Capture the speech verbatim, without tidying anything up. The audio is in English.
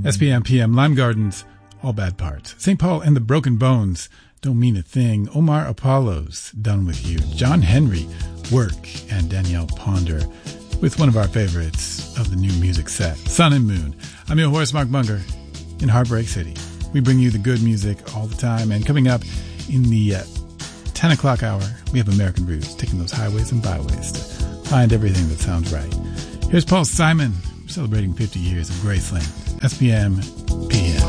S P M P M, Lime Gardens, All Bad Parts. Saint Paul and the Broken Bones, Don't Mean a Thing. Omar Apollo's Done With You. John Henry, Work. And Danielle Ponder with one of our favorites of the new music set, Sun and Moon. I'm your host, Mark Munger, in Heartbreak City. We bring you the good music all the time. And coming up in the uh, ten o'clock hour, we have American Roots, taking those highways and byways to find everything that sounds right. Here's Paul Simon, celebrating fifty years of Graceland. S P M P M.